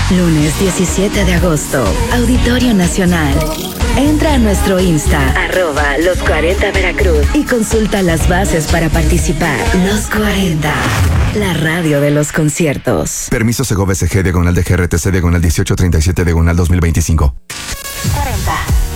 Lunes 17 de agosto, Auditorio Nacional. Entra a nuestro Insta, @los40 Veracruz, y consulta las bases para participar. Los 40, la radio de los conciertos. Permiso Segov SG diagonal de GRTC diagonal 1837 diagonal 2025. 40.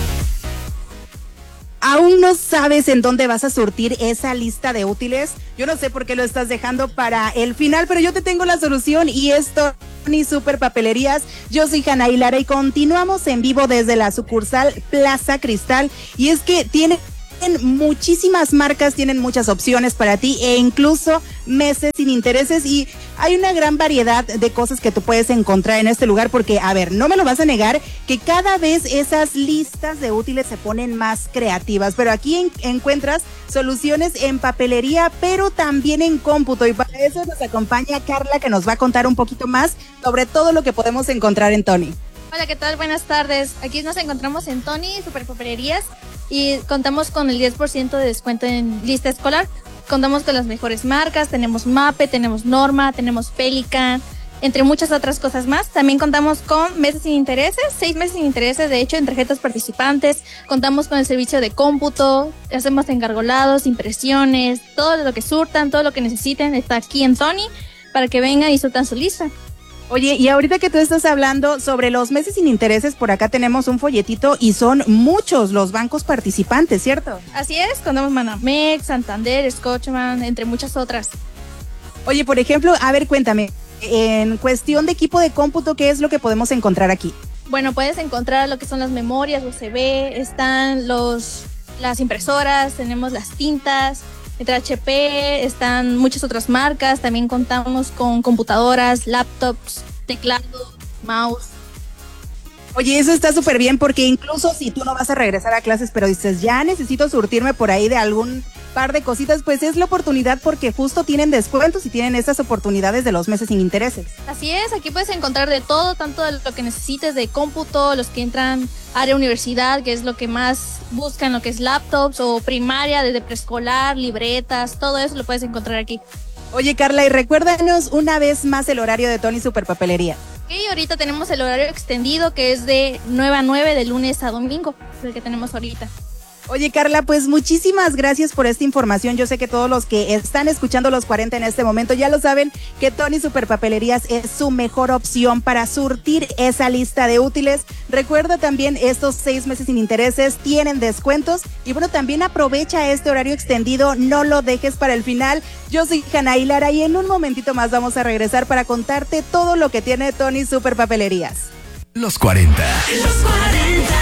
¿Aún no sabes en dónde vas a surtir esa lista de útiles? Yo no sé por qué lo estás dejando para el final, pero yo te tengo la solución y esto ni Super Papelerías. Yo soy Janaí Lara y continuamos en vivo desde la sucursal Plaza Cristal, y es que tienen muchísimas marcas, tienen muchas opciones para ti e incluso meses sin intereses, y hay una gran variedad de cosas que tú puedes encontrar en este lugar porque, a ver, no me lo vas a negar que cada vez esas listas de útiles se ponen más creativas, pero aquí encuentras soluciones en papelería, pero también en cómputo, y para eso nos acompaña Carla, que nos va a contar un poquito más sobre todo lo que podemos encontrar en Tony. Hola, ¿qué tal? Buenas tardes. Aquí nos encontramos en Tony Super Papelerías y contamos con el 10% de descuento en lista escolar. Contamos con las mejores marcas, tenemos Mape, tenemos Norma, tenemos Pelican, entre muchas otras cosas más. También contamos con meses sin intereses, 6 meses sin intereses, de hecho, en tarjetas participantes. Contamos con el servicio de cómputo, hacemos engargolados, impresiones, todo lo que surtan, todo lo que necesiten está aquí en Tony para que vengan y surtan su lista. Oye, y ahorita que tú estás hablando sobre los meses sin intereses, por acá tenemos un folletito y son muchos los bancos participantes, ¿cierto? Así es, contamos Banamex, Santander, Scotiabank, entre muchas otras. Oye, por ejemplo, a ver, cuéntame, en cuestión de equipo de cómputo, ¿qué es lo que podemos encontrar aquí? Bueno, puedes encontrar lo que son las memorias USB, están las impresoras, tenemos las tintas. Entre HP están muchas otras marcas, también contamos con computadoras, laptops, teclado, mouse. Oye, eso está súper bien porque incluso si tú no vas a regresar a clases, pero dices, ya necesito surtirme por ahí de algún par de cositas, pues es la oportunidad porque justo tienen descuentos y tienen esas oportunidades de los meses sin intereses. Así es, aquí puedes encontrar de todo, tanto de lo que necesites de cómputo, los que entran área universidad, que es lo que más buscan, lo que es laptops o primaria, desde preescolar, libretas, todo eso lo puedes encontrar aquí. Oye, Carla, y recuérdanos una vez más el horario de Tony Super Papelería. Ok, ahorita tenemos el horario extendido que es de 9 a 9 de lunes a domingo, es el que tenemos ahorita. Oye, Carla, pues muchísimas gracias por esta información. Yo sé que todos los que están escuchando los 40 en este momento ya lo saben, que Tony Super Papelerías es su mejor opción para surtir esa lista de útiles. Recuerda también, estos 6 meses sin intereses tienen descuentos y bueno, también aprovecha este horario extendido, no lo dejes para el final. Yo soy Janaí Lara y en un momentito más vamos a regresar para contarte todo lo que tiene Tony Super Papelerías. Los 40. Los 40.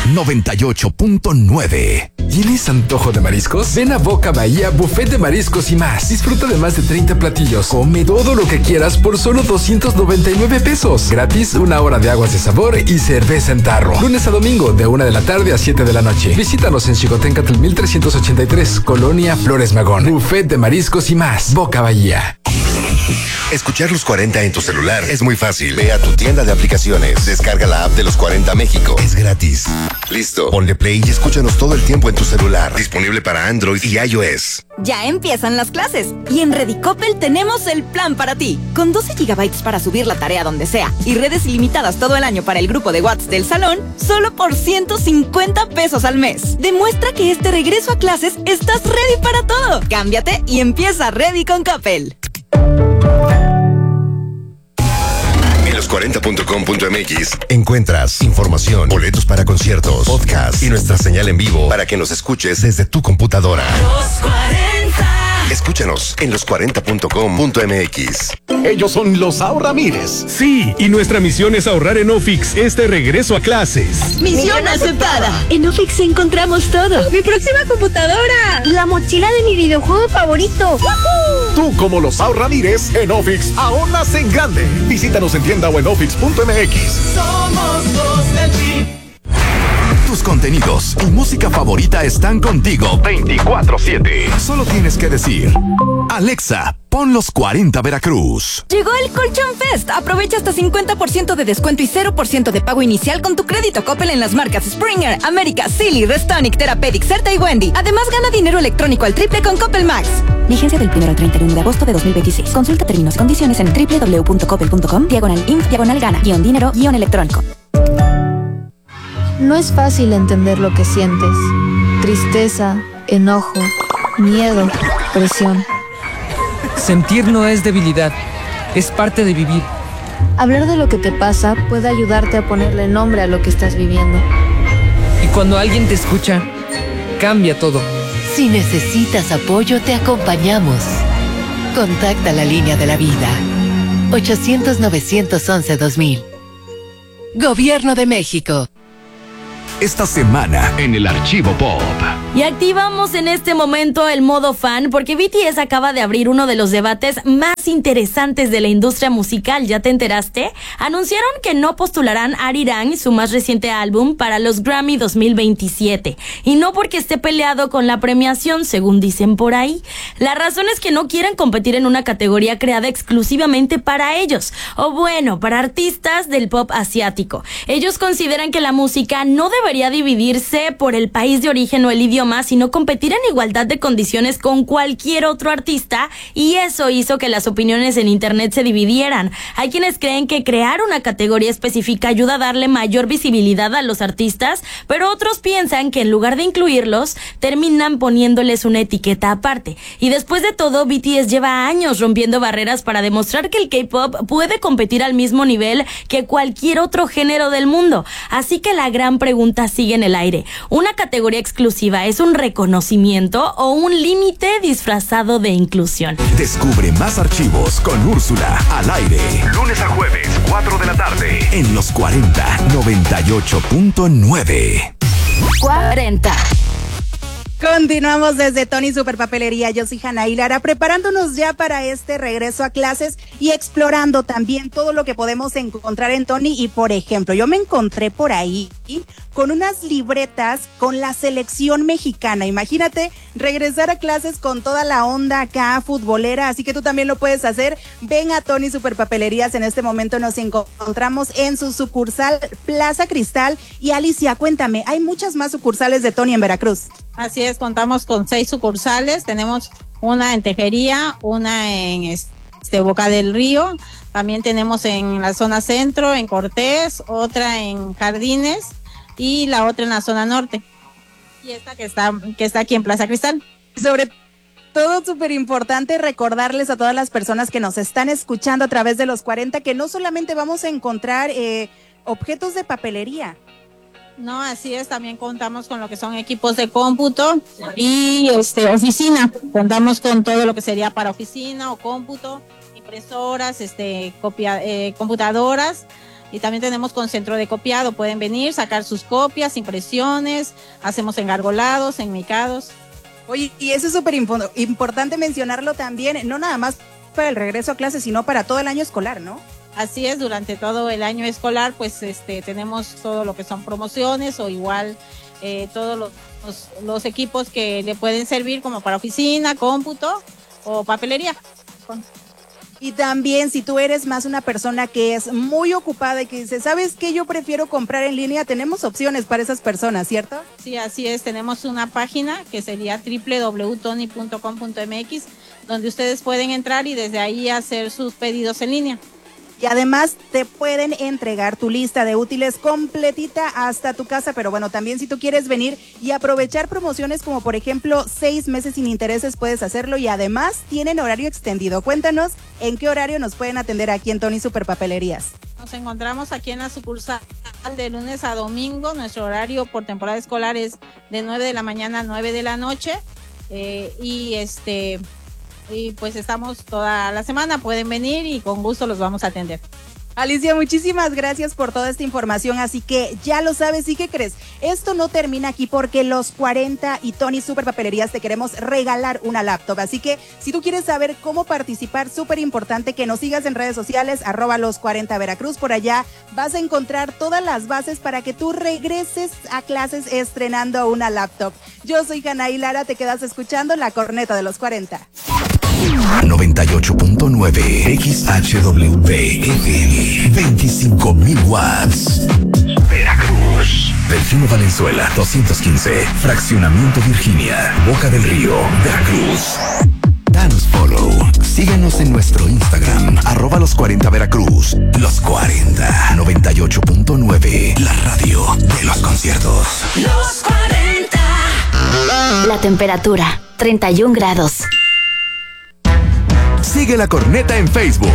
98.9. ¿Tienes antojo de mariscos? Ven a Boca Bahía, buffet de mariscos y más. Disfruta de más de 30 platillos. Come todo lo que quieras por solo 299 pesos. Gratis, 1 hora de aguas de sabor y cerveza en tarro. Lunes a domingo, de 1 de la tarde a 7 de la noche. Visítanos en Xicoténcatl 1383, Colonia Flores Magón. Buffet de mariscos y más. Boca Bahía. Escuchar los 40 en tu celular es muy fácil. Ve a tu tienda de aplicaciones, descarga la app de los 40 México. Es gratis. Listo. Ponle play y escúchanos todo el tiempo en tu celular. Disponible para Android y iOS. Ya empiezan las clases y en Redicopel tenemos el plan para ti. Con 12 gigabytes para subir la tarea donde sea y redes ilimitadas todo el año para el grupo de WhatsApp del salón, solo por 150 pesos al mes. Demuestra que este regreso a clases estás ready para todo. Cámbiate y empieza Ready con Coppel. En los40.com.mx encuentras información, boletos para conciertos, podcast y nuestra señal en vivo para que nos escuches desde tu computadora. Los 40. Escúchanos en los40.com.mx. Ellos son los Ahorramires. Sí, y nuestra misión es ahorrar en Ofix este regreso a clases. Misión aceptada. En Ofix encontramos todo. Mi próxima computadora. La mochila de mi videojuego favorito. ¡Woohoo! Tú, como los Ahorramires, en Ofix ahorras en grande. Visítanos en tienda o en ofix.mx. Somos los del Jeep. Tus contenidos y música favorita están contigo 24/7. Solo tienes que decir: Alexa, Pon los 40 Veracruz. Llegó el Colchón Fest. Aprovecha hasta 50% de descuento y 0% de pago inicial con tu crédito Coppel en las marcas Springer, América, Silly, Restonic, Therapeutic, Certa y Wendy. Además, gana dinero electrónico al triple con Coppel Max. Vigencia del 1 al 31 de agosto de 2026. Consulta términos y condiciones en www.coppel.com/inf/gana-dinero-electrónico. No es fácil entender lo que sientes. Tristeza, enojo, miedo, presión. Sentir no es debilidad, es parte de vivir. Hablar de lo que te pasa puede ayudarte a ponerle nombre a lo que estás viviendo. Y cuando alguien te escucha, cambia todo. Si necesitas apoyo, te acompañamos. Contacta la línea de la vida. 800-911-2000. Gobierno de México. Esta semana en el Archivo Pop. Y activamos en este momento el modo fan porque BTS acaba de abrir uno de los debates más interesantes de la industria musical. ¿Ya te enteraste? Anunciaron que no postularán Arirang, su más reciente álbum, para los Grammy 2027. Y no porque esté peleado con la premiación, según dicen por ahí. La razón es que no quieren competir en una categoría creada exclusivamente para ellos. O bueno, para artistas del pop asiático. Ellos consideran que la música no debería dividirse por el país de origen o el idioma, sino competir en igualdad de condiciones con cualquier otro artista, y eso hizo que las opiniones en internet se dividieran. Hay quienes creen que crear una categoría específica ayuda a darle mayor visibilidad a los artistas, pero otros piensan que en lugar de incluirlos, terminan poniéndoles una etiqueta aparte. Y después de todo, BTS lleva años rompiendo barreras para demostrar que el K-pop puede competir al mismo nivel que cualquier otro género del mundo. Así que la gran pregunta sigue en el aire. ¿Una categoría exclusiva es un reconocimiento o un límite disfrazado de inclusión? Descubre más archivos con Úrsula al aire. Lunes a jueves, 4 de la tarde. En los 40 98.9. 40. Continuamos desde Tony Super Papelería. Yo soy Hanna Lara, preparándonos ya para este regreso a clases y explorando también todo lo que podemos encontrar en Tony. Y por ejemplo, yo me encontré por ahí con unas libretas con la selección mexicana. Imagínate regresar a clases con toda la onda acá futbolera, así que tú también lo puedes hacer. Ven a Tony Super Papelerías. En este momento nos encontramos en su sucursal Plaza Cristal. Y Alicia, cuéntame, hay muchas más sucursales de Tony en Veracruz. Así es, contamos con 6 sucursales. Tenemos una en Tejería, una en Boca del Río, también tenemos en la zona centro, en Cortés, otra en Jardines y la otra en la zona norte. Y esta que está aquí en Plaza Cristal. Sobre todo, súper importante recordarles a todas las personas que nos están escuchando a través de los 40 que no solamente vamos a encontrar objetos de papelería. No, así es, también contamos con lo que son equipos de cómputo y oficina. Contamos con todo lo que sería para oficina o cómputo, impresoras, computadoras, y también tenemos con centro de copiado. Pueden venir, sacar sus copias, impresiones, hacemos engargolados, enmicados. Oye, y eso es súper importante mencionarlo también, no nada más para el regreso a clases, sino para todo el año escolar, ¿no? Así es, durante todo el año escolar, pues tenemos todo lo que son promociones o igual todos los equipos que le pueden servir como para oficina, cómputo o papelería. Y también si tú eres más una persona que es muy ocupada y que dice, ¿sabes qué? Yo prefiero comprar en línea, tenemos opciones para esas personas, ¿cierto? Sí, así es, tenemos una página que sería www.tony.com.mx, donde ustedes pueden entrar y desde ahí hacer sus pedidos en línea. Y además te pueden entregar tu lista de útiles completita hasta tu casa, pero bueno, también si tú quieres venir y aprovechar promociones como por ejemplo 6 meses sin intereses, puedes hacerlo, y además tienen horario extendido. Cuéntanos en qué horario nos pueden atender aquí en Tony Super Papelerías. Nos encontramos aquí en la sucursal de lunes a domingo. Nuestro horario por temporada escolar es de 9 de la mañana a 9 de la noche, y pues estamos toda la semana, pueden venir y con gusto los vamos a atender. Alicia, muchísimas gracias por toda esta información, así que ya lo sabes. ¿Y qué crees? Esto no termina aquí, porque los 40 y Tony Super Papelerías te queremos regalar una laptop, así que si tú quieres saber cómo participar, súper importante que nos sigas en redes sociales, @los40 Veracruz. Por allá vas a encontrar todas las bases para que tú regreses a clases estrenando una laptop. Yo soy Hanna Lara, te quedas escuchando la corneta de los 40. 98.9 XHWP FM 25,000 watts. Veracruz. Delfino Valenzuela 215. Fraccionamiento Virginia. Boca del Río, Veracruz. Danos follow. Síguenos en nuestro Instagram, @los40 Veracruz. Los 40, 98.9. La radio de los conciertos. Los 40. La temperatura, 31 grados. Sigue La Corneta en Facebook.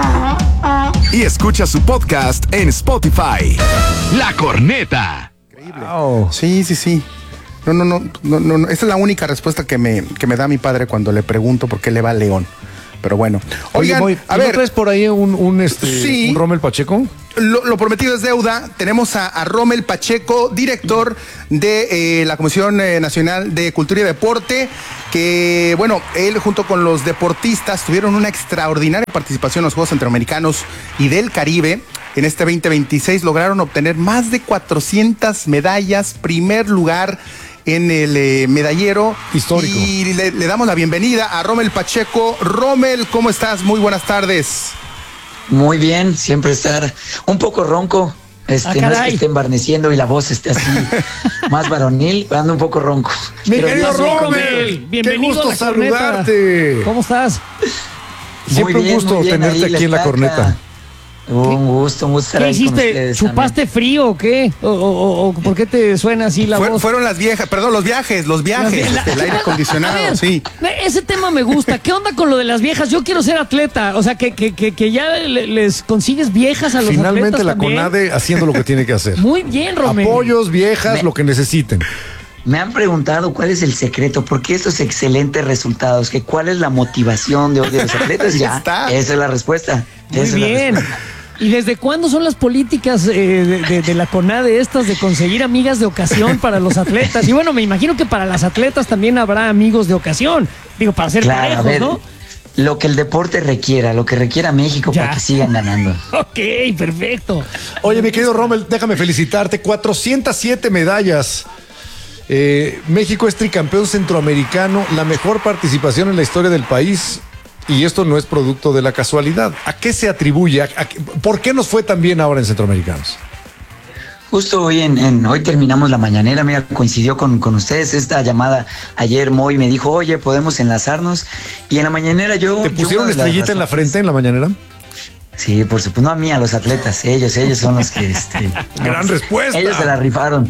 Y escucha su podcast en Spotify. La Corneta. Wow. Sí. No. Esa es la única respuesta que me da mi padre cuando le pregunto por qué le va a León. Pero bueno. Oigan, a ver. ¿No traes por ahí un Rommel Pacheco? Lo prometido es deuda. Tenemos a Rommel Pacheco, director de la Comisión Nacional de Cultura y Deporte, que, bueno, él junto con los deportistas tuvieron una extraordinaria participación en los Juegos Centroamericanos y del Caribe. En este 2026 lograron obtener más de 400 medallas, primer lugar en el medallero histórico. Y le damos la bienvenida a Rommel Pacheco. Rommel, ¿cómo estás? Muy buenas tardes. Muy bien, siempre estar un poco ronco. No es que esté embarneciendo y la voz esté así más varonil, ando un poco ronco. Mi querido Rommel, bienvenido. Qué gusto saludarte. ¿Cómo estás? Siempre un gusto tenerte aquí en La Corneta. Un gusto estar ¿Qué ahí hiciste? con ustedes. ¿Chupaste también. Frío o qué? ¿O por qué te suena así la voz? Fueron los viajes, el aire acondicionado, sí. Ese tema me gusta. ¿Qué onda con lo de las viejas? Yo quiero ser atleta, o sea, que ya les consigues viejas a los atletas. Finalmente la también. CONADE haciendo lo que tiene que hacer. Muy bien, Rommel. Apoyos, viejas, lo que necesiten. Me han preguntado cuál es el secreto, por qué estos excelentes resultados, que cuál es la motivación de los atletas. Ya, esa es la respuesta. Muy bien. ¿Y desde cuándo son las políticas de la CONADE estas de conseguir amigas de ocasión para los atletas? Y bueno, me imagino que para las atletas también habrá amigos de ocasión. Digo, para ser parejos, ¿no? Lo que el deporte requiera, lo que requiera México para que sigan ganando. Ok, perfecto. Oye, mi querido Rommel, déjame felicitarte. 407 medallas. México es tricampeón centroamericano, la mejor participación en la historia del país. Y esto no es producto de la casualidad. ¿A qué se atribuye? ¿Por qué nos fue tan bien ahora en Centroamericanos? Justo hoy hoy terminamos la mañanera, mira, coincidió con ustedes esta llamada ayer. Moy me dijo, oye, podemos enlazarnos. Y en la mañanera ¿Te pusieron estrellita en la frente en la mañanera? Sí, por supuesto, no a mí, a los atletas. Ellos son los que Gran respuesta. Ellos se la rifaron.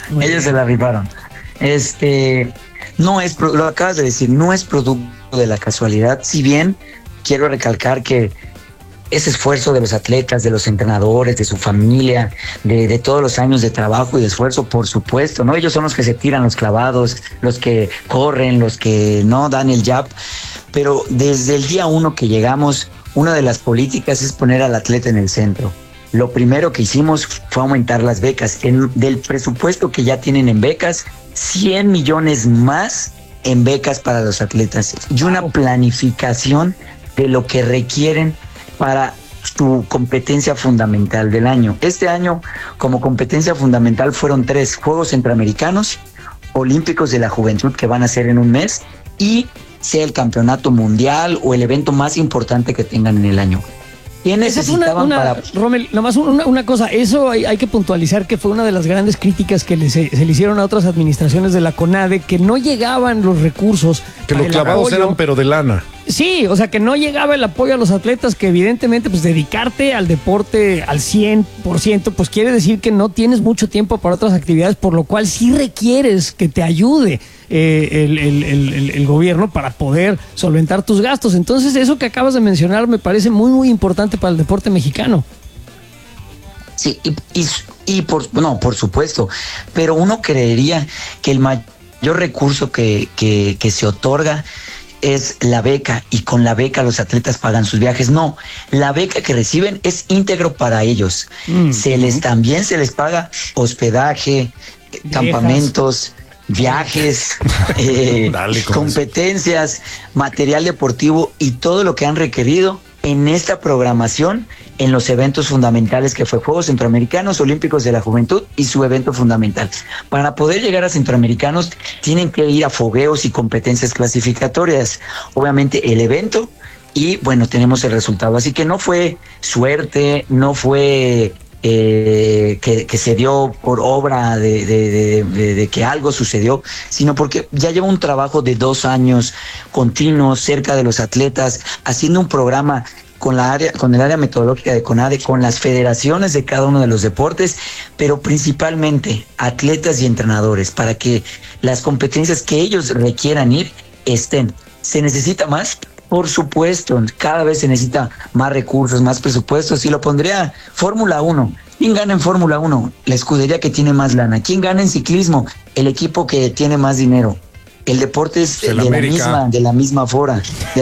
No es, lo acabas de decir, no es producto de la casualidad. Si bien quiero recalcar que ese esfuerzo de los atletas, de los entrenadores, de su familia, de todos los años de trabajo y de esfuerzo, por supuesto, ¿no? Ellos son los que se tiran los clavados, los que corren, los que no dan el jab. Pero desde el día 1 que llegamos, una de las políticas es poner al atleta en el centro. Lo primero que hicimos fue aumentar las becas. Del presupuesto que ya tienen en becas, 100 millones más en becas para los atletas y una planificación de lo que requieren para su competencia fundamental del año. Este año, como competencia fundamental, fueron 3 Juegos Centroamericanos, Olímpicos de la Juventud, que van a ser en un mes, y sea el campeonato mundial o el evento más importante que tengan en el año. ¿Qué necesitaban para...? Rommel, nomás una cosa, eso hay que puntualizar que fue una de las grandes críticas que se le hicieron a otras administraciones de la CONADE, que no llegaban los recursos. Que los clavados eran pero de lana. Sí, o sea, que no llegaba el apoyo a los atletas, que evidentemente pues dedicarte al deporte al 100%, pues quiere decir que no tienes mucho tiempo para otras actividades, por lo cual sí requieres que te ayude el gobierno para poder solventar tus gastos. Entonces, eso que acabas de mencionar me parece muy, muy importante para el deporte mexicano. Sí, por supuesto, pero uno creería que el mayor recurso que se otorga es la beca, y con la beca los atletas pagan sus viajes. No, la beca que reciben es íntegro para ellos. También se les paga hospedaje, campamentos, viajes, competencias, material deportivo y todo lo que han requerido en esta programación en los eventos fundamentales que fue Juegos Centroamericanos, Olímpicos de la Juventud y su evento fundamental. Para poder llegar a Centroamericanos tienen que ir a fogueos y competencias clasificatorias. Obviamente el evento y bueno, tenemos el resultado. Así que no fue suerte, no fue que se dio por obra de que algo sucedió, sino porque ya lleva un trabajo de 2 años continuos cerca de los atletas, haciendo un programa con el área metodológica de CONADE, con las federaciones de cada uno de los deportes, pero principalmente atletas y entrenadores, para que las competencias que ellos requieran ir estén. ¿Se necesita más? Por supuesto, cada vez se necesita más recursos, más presupuestos, y lo pondría Fórmula 1. ¿Quién gana en Fórmula 1? La escudería que tiene más lana. ¿Quién gana en ciclismo? El equipo que tiene más dinero. El deporte es de la misma forma.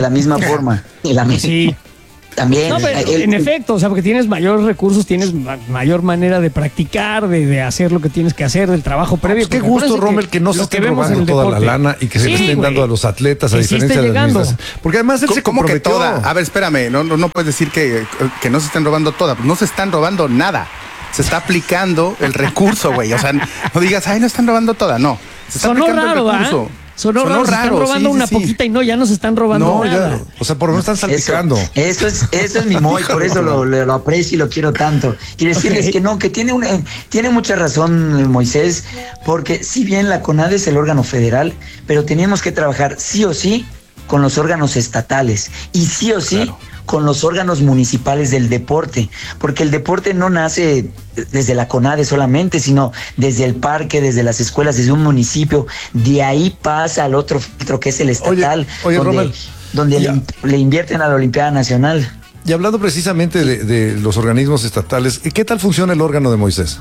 Sí. También. No, pero en efecto, o sea, porque tienes mayores recursos, tienes mayor manera de practicar, de hacer lo que tienes que hacer, del trabajo previo. Qué gusto, Rommel, que no se estén robando toda la lana y que se le estén dando a los atletas, a diferencia de las mismas. Porque además él se comprometió. ¿Cómo que toda? A ver, espérame, no puedes decir que no se estén robando toda. No se están robando nada. Se está aplicando el recurso, güey. O sea, no digas, ay, no están robando toda. No. Se está aplicando el recurso. Sonó raro, se están robando una poquita y no, ya no se están robando nada. Ya, o sea, por lo menos están salpicando. Eso es mi Moy, por eso lo aprecio y lo quiero tanto. Y decirles que no, que tiene mucha razón Moisés, porque si bien la CONADE es el órgano federal, pero tenemos que trabajar sí o sí con los órganos estatales y sí o sí con los órganos municipales del deporte, porque el deporte no nace desde la CONADE solamente, sino desde el parque, desde las escuelas, desde un municipio. De ahí pasa al otro filtro que es el estatal, donde le invierten a la Olimpiada Nacional. Y hablando precisamente de los organismos estatales, ¿qué tal funciona el órgano de Moisés?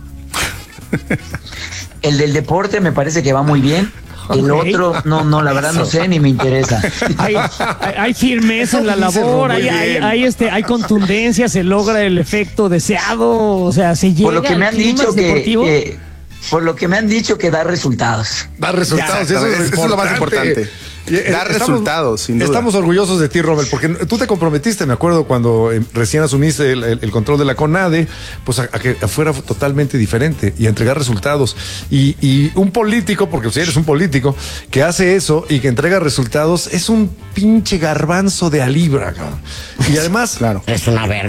El del deporte me parece que va muy bien. El otro, no, la verdad no sé, ni me interesa. Hay firmeza en la labor, hay contundencia, se logra el efecto deseado, o sea, se llega. Por lo que me han dicho que da resultados. Da resultados, eso es lo más importante. Da resultados, sin duda. Estamos orgullosos de ti, Rommel, porque tú te comprometiste, me acuerdo, cuando recién asumiste el control de la CONADE, pues a que fuera totalmente diferente y a entregar resultados. Y un político, porque si eres un político, que hace eso y que entrega resultados, es un pinche garbanzo de a libra, cabrón. Y además... Es una verga.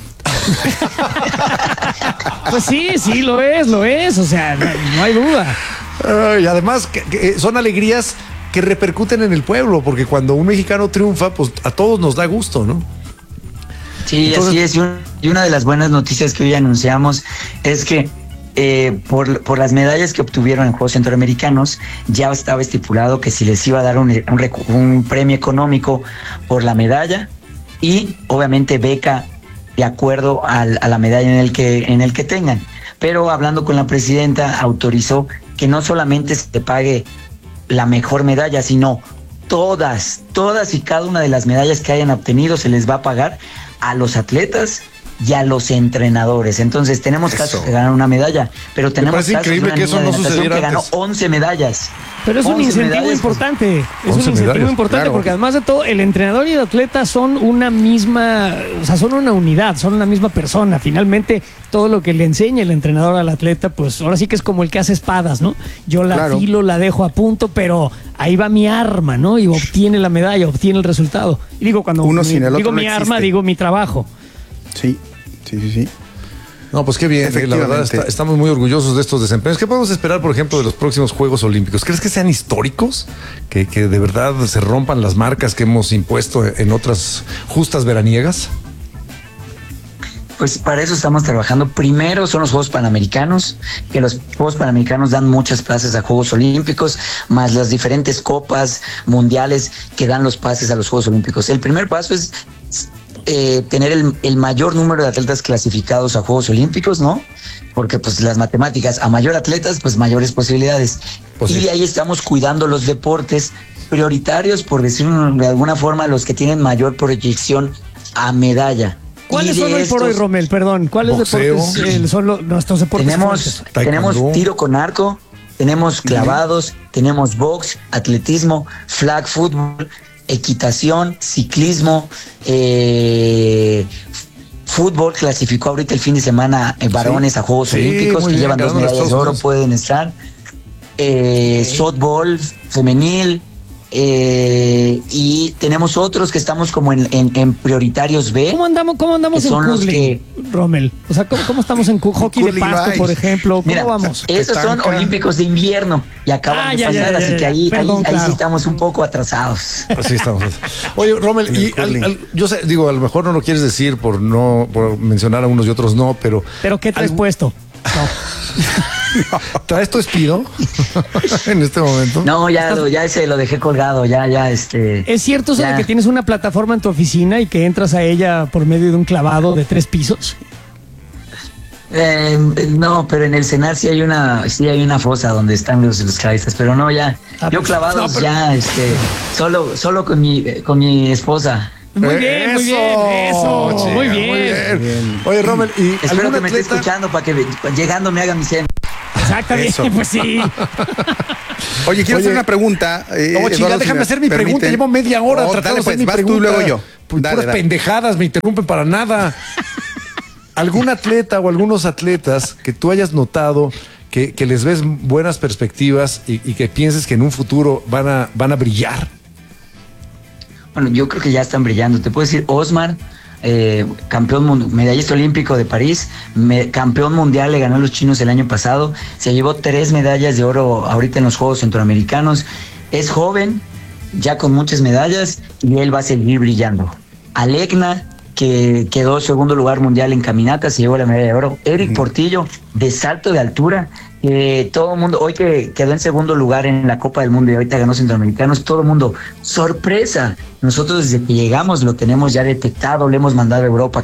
Pues sí, lo es, o sea, no hay duda. Y además, que son alegrías que repercuten en el pueblo, porque cuando un mexicano triunfa, pues a todos nos da gusto, ¿no? Sí, entonces, así es. Y una de las buenas noticias que hoy anunciamos es que por las medallas que obtuvieron en Juegos Centroamericanos, ya estaba estipulado que si les iba a dar un premio económico por la medalla y obviamente beca de acuerdo a la medalla en el que tengan. Pero hablando con la presidenta, autorizó que no solamente se te pague la mejor medalla, sino todas y cada una de las medallas que hayan obtenido se les va a pagar a los atletas y a los entrenadores. Entonces tenemos casos que ganan una medalla, pero tenemos casos de una niña que ganó 11 medallas. Pero es un incentivo importante, porque además de todo, el entrenador y el atleta son una misma, o sea, son una unidad, son una misma persona. Finalmente, todo lo que le enseña el entrenador al atleta, pues ahora sí que es como el que hace espadas, ¿no? Yo la filo, la dejo a punto, pero ahí va mi arma, ¿no? Y obtiene la medalla, obtiene el resultado. Y digo, cuando digo mi arma, digo mi trabajo. Sí. No, pues qué bien, la verdad estamos muy orgullosos de estos desempeños. ¿Qué podemos esperar, por ejemplo, de los próximos Juegos Olímpicos? ¿Crees que sean históricos? ¿Que de verdad se rompan las marcas que hemos impuesto en otras justas veraniegas? Pues para eso estamos trabajando. Primero son los Juegos Panamericanos, que los Juegos Panamericanos dan muchas plazas a Juegos Olímpicos, más las diferentes copas mundiales que dan los pases a los Juegos Olímpicos. El primer paso es tener el mayor número de atletas clasificados a Juegos Olímpicos, ¿no? Porque pues las matemáticas, a mayor atletas, pues mayores posibilidades. Pues y de ahí estamos cuidando los deportes prioritarios, por decirlo de alguna forma, los que tienen mayor proyección a medalla. ¿Cuáles son hoy por hoy, Rommel? Perdón, ¿cuáles deportes son nuestros deportes? Tenemos tiro con arco, tenemos clavados, tenemos box, atletismo, flag football, equitación, ciclismo, fútbol clasificó ahorita el fin de semana varones a Juegos Olímpicos, que llevan 2 medallas de oro, pueden estar. Softball femenil, y tenemos otros que estamos como en prioritarios B. ¿Cómo andamos en curling, Rommel? O sea, ¿cómo estamos en hockey de pasto, por ejemplo? ¿Cómo Mira, vamos? Esos son olímpicos de invierno y acaban de pasar, así que ahí sí estamos un poco atrasados. Así estamos. Oye, Rommel, y yo sé, digo, a lo mejor no lo quieres decir por mencionar a unos y otros no, pero... ¿Pero qué te has puesto? No. ¿Traes tu Speedo en este momento? No, ya ese lo dejé colgado, ¿Es cierto eso de que tienes una plataforma en tu oficina y que entras a ella por medio de un clavado de 3 pisos? No, pero en el cenar sí hay una fosa donde están los clavistas, pero no, ya. Yo clavados solo con mi esposa. Muy bien, muy bien. Oye, Rommel, y espero que me esté escuchando para que llegando me haga mi cena. Exactamente, pues sí. Oye, quiero hacer una pregunta. Chica, déjame hacer mi pregunta. Llevo media hora tratando de hacer mi pregunta. Tú, luego yo. Puras pendejadas, me interrumpen para nada. ¿Algún atleta o algunos atletas que tú hayas notado que les ves buenas perspectivas y que pienses que en un futuro van a brillar? Bueno, yo creo que ya están brillando. Te puedo decir, Osmar, campeón medallista olímpico de París, campeón mundial, le ganó a los chinos el año pasado, se llevó 3 medallas de oro ahorita en los Juegos Centroamericanos. Es joven, ya con muchas medallas, y él va a seguir brillando. Alegna, que quedó segundo lugar mundial en caminata, se llevó la medalla de oro. Eric Portillo, de salto de altura, todo el mundo, hoy que quedó en segundo lugar en la Copa del Mundo y ahorita ganó Centroamericanos, todo el mundo, sorpresa. Nosotros desde que llegamos lo tenemos ya detectado, le hemos mandado a Europa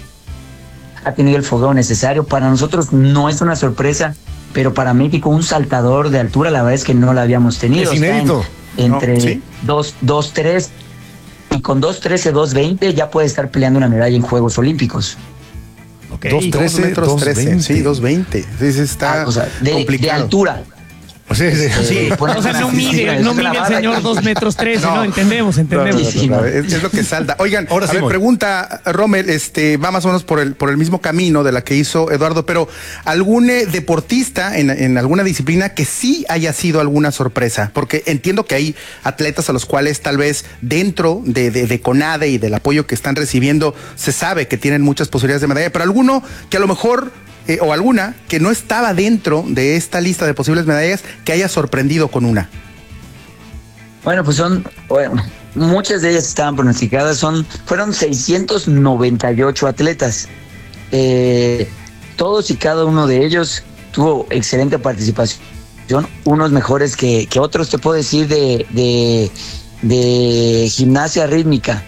ha tenido el fogueo necesario. Para nosotros no es una sorpresa, pero para México un saltador de altura, la verdad es que no lo habíamos tenido. Es inédito. Entre 2.3 y con 2.13, 2.20 ya puede estar peleando una medalla en Juegos Olímpicos. 2.13 metros 13, sí, 2.20. Sí, está complicado. De altura. O sea, no mide el señor 2 metros 13, no, entendemos. Es lo que salta. Oigan, ahora sí, pregunta, Rommel, va más o menos por el mismo camino de la que hizo Eduardo, pero ¿algún deportista en alguna disciplina que sí haya sido alguna sorpresa? Porque entiendo que hay atletas a los cuales tal vez dentro de CONADE y del apoyo que están recibiendo se sabe que tienen muchas posibilidades de medalla, pero alguno que a lo mejor o alguna que no estaba dentro de esta lista de posibles medallas que haya sorprendido con una. Bueno, pues muchas de ellas estaban pronosticadas, fueron 698 atletas. Todos y cada uno de ellos tuvo excelente participación, unos mejores que otros. Te puedo decir de gimnasia rítmica,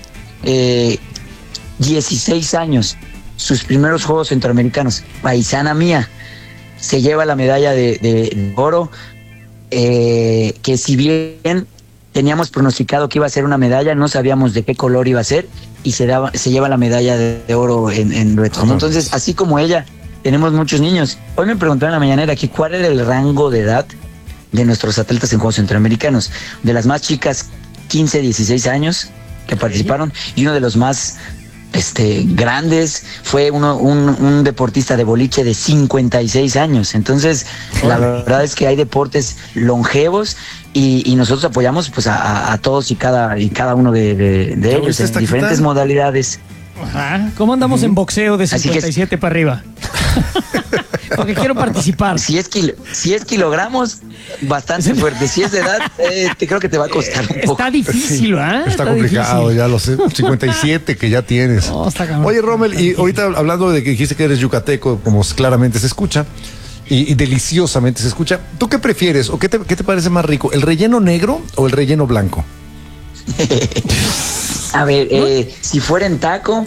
16 años, sus primeros Juegos Centroamericanos, paisana mía, se lleva la medalla de oro, que si bien teníamos pronosticado que iba a ser una medalla, no sabíamos de qué color iba a ser, y se lleva la medalla de oro en retos, ¿no? Entonces, así como ella, tenemos muchos niños. Hoy me preguntaron en la mañanera aquí cuál era el rango de edad de nuestros atletas en Juegos Centroamericanos. De las más chicas, 15, 16 años que participaron, y uno de los más grandes fue un deportista de boliche de 56 años. Entonces, la verdad es que hay deportes longevos y nosotros apoyamos pues a todos y cada uno de ellos en diferentes modalidades. Ajá. ¿Cómo andamos en boxeo de 57 para arriba? Porque quiero participar. Si es kilogramos, bastante fuerte. Si es de edad, creo que te va a costar un poco. Está difícil, ¿eh? Está complicado, difícil. Ya lo sé. 57 que ya tienes. No, está cabrón. Oye, Rommel, y ahorita hablando de que dijiste que eres yucateco, como claramente se escucha, y deliciosamente se escucha, ¿tú qué prefieres o qué te parece más rico? ¿El relleno negro o el relleno blanco? A ver, si fuera en taco,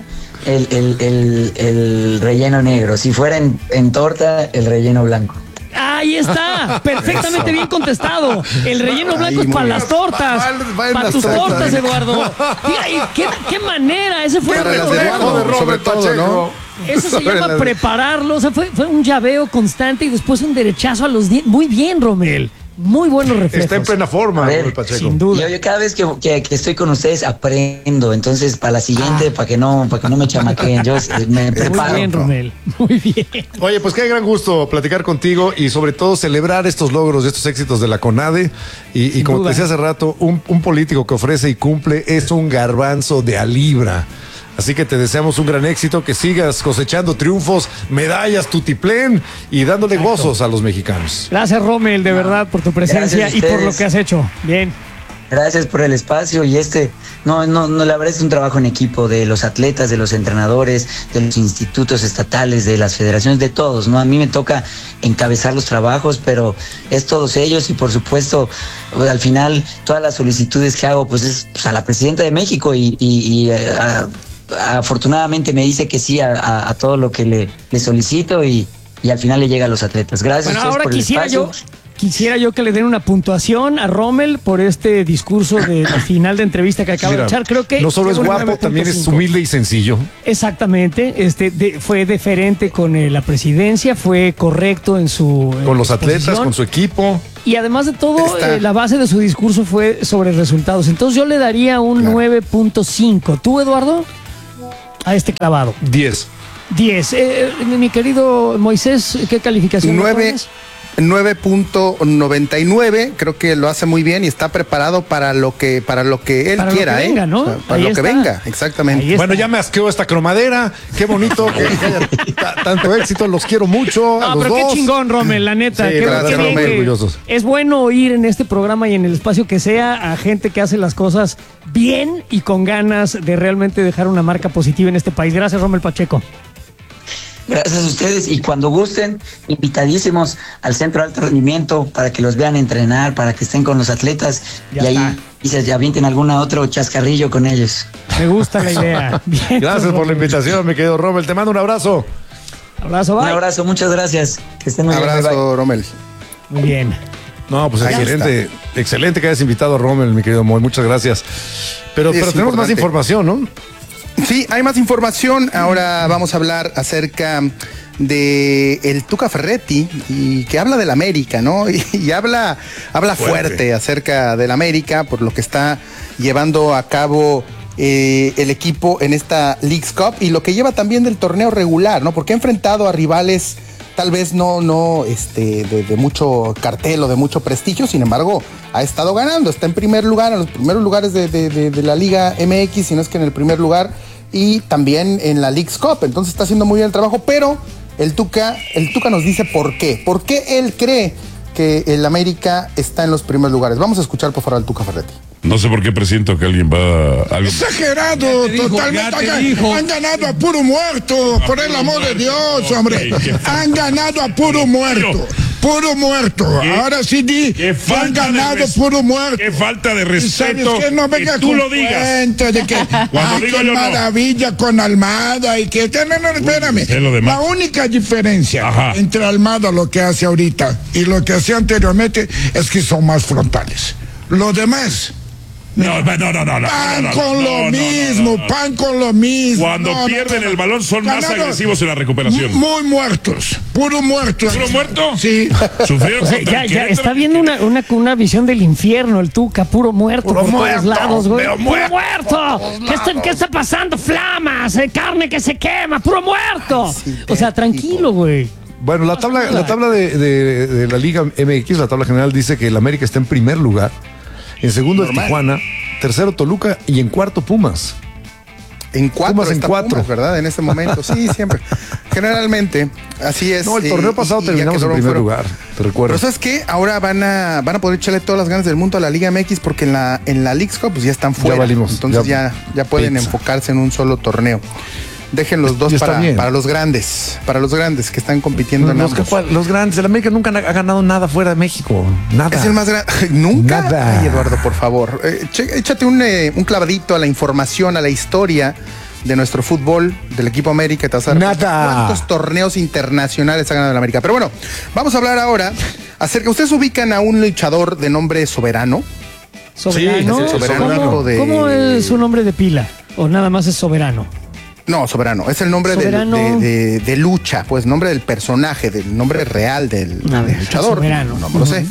el relleno negro. Si fuera en torta, el relleno blanco. Ahí está, perfectamente bien contestado. El relleno blanco es para las tortas. Para tus tortas, Eduardo. ¿Qué manera? Ese fue el Eduardo, sobre todo, ¿no? Eso se llama prepararlo. O sea, fue un llaveo constante y después un derechazo a los dientes. Muy bien, Rommel. Muy buenos reflejos. Está en plena forma, Rommel Pacheco. Sin duda. Yo cada vez que estoy con ustedes aprendo, entonces para la siguiente, para que no me chamaqueen, yo me preparo. Muy bien, Rommel. Muy bien. Oye, pues qué gran gusto platicar contigo y sobre todo celebrar estos logros y estos éxitos de la CONADE. Y como te decía hace rato, un político que ofrece y cumple es un garbanzo de a libra. Así que te deseamos un gran éxito, que sigas cosechando triunfos, medallas, tutiplén y dándole gozos a los mexicanos. Gracias, Rommel, de verdad, por tu presencia y por lo que has hecho. Bien. Gracias por el espacio y la verdad es un trabajo en equipo de los atletas, de los entrenadores, de los institutos estatales, de las federaciones, de todos, ¿no? A mí me toca encabezar los trabajos, pero es todos ellos y por supuesto, al final, todas las solicitudes que hago, pues es a la presidenta de México y afortunadamente me dice que sí a todo lo que le solicito y al final le llega a los atletas. Gracias a ustedes por el espacio. Quisiera yo que le den una puntuación a Rommel por este discurso de final de entrevista que acaba de echar. Creo que no solo es guapo, también es humilde y sencillo. Exactamente, fue deferente con la presidencia, fue correcto en su con los atletas, con su equipo. Y además de todo, la base de su discurso fue sobre resultados. Entonces yo le daría un 9.5. ¿Tú, Eduardo? A este clavado. 10. Mi querido Moisés, ¿qué calificación? 9.99, creo que lo hace muy bien y está preparado para lo que él quiera, lo que venga, ¿no? O sea, para lo que venga, exactamente. Bueno, ya me asqueó esta cromadera, qué bonito que haya tanto éxito, los quiero mucho. No, pero qué chingón, Rommel, la neta. Sí, gracias, Rommel. Es bueno oír en este programa y en el espacio que sea a gente que hace las cosas bien y con ganas de realmente dejar una marca positiva en este país. Gracias, Rommel Pacheco. Gracias a ustedes y cuando gusten, invitadísimos al Centro de Alto Rendimiento para que los vean entrenar, para que estén con los atletas ahí se avienten alguna otro chascarrillo con ellos. Me gusta la idea. Bien, gracias por la invitación, mi querido Rommel. Te mando un abrazo. Abrazo, bye. Un abrazo, muchas gracias. Que estén muy bien. Abrazo, Rommel. Muy bien. No, pues excelente que hayas invitado a Rommel, mi querido Moy. Muchas gracias. Pero tenemos más información, ¿no? Sí, hay más información. Ahora vamos a hablar acerca de el Tuca Ferretti y que habla del América, ¿no? Y habla fuerte acerca del América por lo que está llevando a cabo el equipo en esta Leagues Cup y lo que lleva también del torneo regular, ¿no? Porque ha enfrentado a rivales tal vez no de mucho cartel o de mucho prestigio, sin embargo, ha estado ganando, está en primer lugar, en los primeros lugares de la Liga MX, si no es que en el primer lugar, y también en la Leagues Cup, entonces está haciendo muy bien el trabajo, pero el Tuca nos dice por qué él cree que el América está en los primeros lugares. Vamos a escuchar por favor al Tuca Ferretti. No sé por qué presiento que alguien va a... Exagerado, totalmente. Han ganado a puro muerto, por el amor de Dios, hombre. Han ganado a puro muerto. Puro muerto. Ahora sí han ganado puro muerto. Qué falta de respeto. ¿Sabes qué? No venga que tú lo digas. De que, cuando digo qué yo maravilla no. Con Almada y que... No, espérame. La única diferencia entre Almada, lo que hace ahorita, y lo que hacía anteriormente, es que son más frontales. Lo demás... Pan con lo mismo. Cuando pierden el balón son más agresivos en la recuperación. Muy muertos, puro muerto. ¿Puro muerto? Sí. Sufrieron ya está viendo una visión del infierno el Tuca, puro muerto por todos lados, güey. ¡Puro muerto! ¿Qué está pasando? ¡Flamas! ¡Carne que se quema! ¡Puro muerto! O sea, tranquilo, güey. Bueno, la tabla de la Liga MX, la tabla general dice que el América está en primer lugar. En segundo es Tijuana, tercero Toluca y en cuarto Pumas. En cuatro, Pumas en cuatro. Pumas, ¿verdad? En este momento, sí, siempre. Generalmente, así es. No, el torneo pasado terminamos en primer lugar, te recuerdo. Pero ¿sabes qué? Ahora van a poder echarle todas las ganas del mundo a la Liga MX porque en la Leagues Cup pues ya están fuera. Ya valimos. Entonces ya pueden enfocarse en un solo torneo. Dejen los dos para los grandes que están compitiendo en ambos. Los grandes, el América nunca ha ganado nada fuera de México, nada. Es el más grande, nunca. Nada. Ay, Eduardo, por favor, échate un clavadito a la información, a la historia de nuestro fútbol, del equipo América. Te vas a dar nada. ¿Cuántos torneos internacionales ha ganado el América? Pero bueno, vamos a hablar ahora acerca. ¿Ustedes ubican a un luchador de nombre Soberano? ¿Soberano? Sí, es el Soberano. ¿Cómo es su nombre de pila? ¿O nada más es Soberano? No, Soberano, es el nombre de lucha, pues nombre del personaje, del nombre real del luchador. Soberano. No lo sé.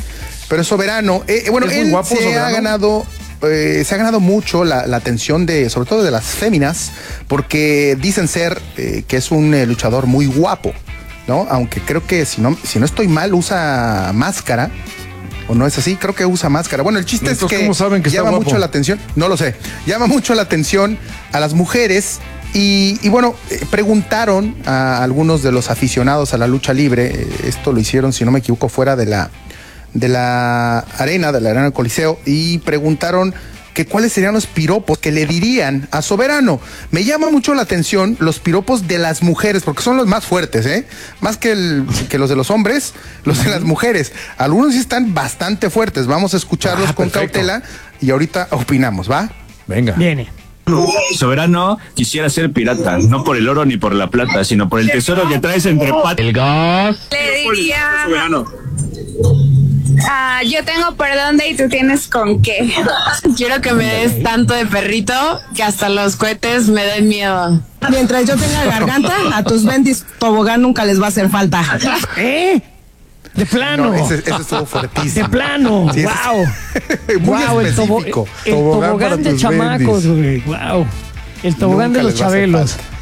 pero es soberano. Bueno, Es muy él guapo, se ha Soberano. ganado mucho la atención sobre todo de las féminas, porque dicen ser que es un luchador muy guapo, ¿no? Aunque creo que si no estoy mal, usa máscara. ¿O no es así? Creo que usa máscara. Bueno, el chiste es que, ¿cómo saben que llama está guapo? mucho la atención. No lo sé. Llama mucho la atención a las mujeres. Y bueno, preguntaron a algunos de los aficionados a la lucha libre. Esto lo hicieron, si no me equivoco, fuera de la arena del Coliseo. Y preguntaron que cuáles serían los piropos que le dirían a Soberano. Me llama mucho la atención los piropos de las mujeres, porque son los más fuertes, más que los de los hombres, los de las mujeres. Algunos sí están bastante fuertes. Vamos a escucharlos con cautela y ahorita opinamos, ¿va? Venga. Viene. Soberano quisiera ser pirata, no por el oro ni por la plata, sino por el tesoro que traes entre patas. El gas. Le diría... Soberano. Yo tengo perdón de y tú tienes con qué. Quiero que me des tanto de perrito que hasta los cohetes me den miedo. Mientras yo tenga garganta, a tus bendis tobogán nunca les va a hacer falta. De plano. No, ese estuvo fuertísimo. De plano. Sí, Wow. muy Wow, específico. el tobogán de chamacos, güey. Wow. El tobogán Nunca de los les va a hacer chabelos. falta.